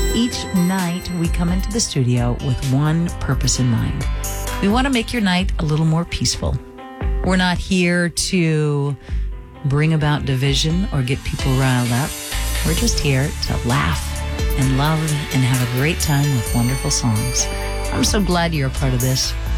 Each night, we come into the studio with one purpose in mind. We want to make your night a little more peaceful. We're not here to bring about division or get people riled up. We're just here to laugh and love and have a great time with wonderful songs. I'm so glad you're a part of this.